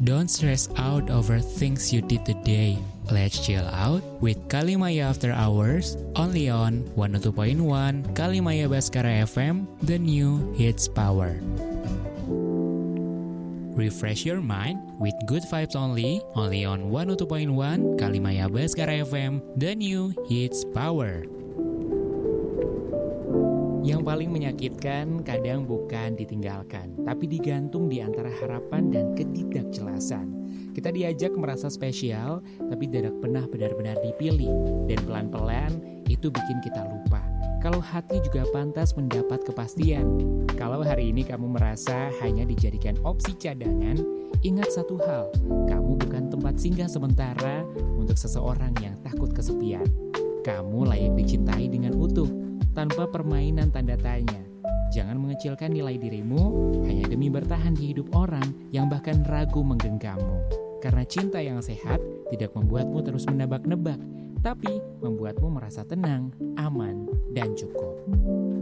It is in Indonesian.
Don't stress out over things you did today. Let's chill out with Kalimaya After Hours, only on 102.1 Kalimaya Baskara FM, the new hits power. Refresh your mind with good vibes only on 102.1 Kalimaya Baskara FM, the new hits power. Yang paling menyakitkan kadang bukan ditinggalkan, tapi digantung di antara harapan dan ketidakjelasan. Kita diajak merasa spesial, tapi tidak pernah benar-benar dipilih. Dan pelan-pelan itu bikin kita lupa kalau hati juga pantas mendapat kepastian. Kalau hari ini kamu merasa hanya dijadikan opsi cadangan, ingat satu hal, kamu bukan tempat singgah sementara untuk seseorang yang takut kesepian. Kamu layak dicintai dengan utuh, tanpa permainan tanda tanya. Jangan mengecilkan nilai dirimu hanya demi bertahan di hidup orang yang bahkan ragu menggenggammu. Karena cinta yang sehat tidak membuatmu terus menebak-nebak, tapi membuatmu merasa tenang, aman, dan cukup.